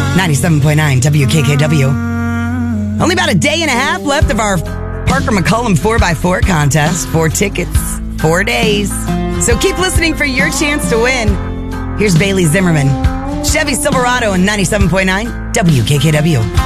97.9 WKKW. Only about a day and a half left of our Parker McCollum 4x4 contest. 4 tickets, 4 days. So keep listening for your chance to win. Here's Bailey Zimmerman, Chevy Silverado, and 97.9 WKKW.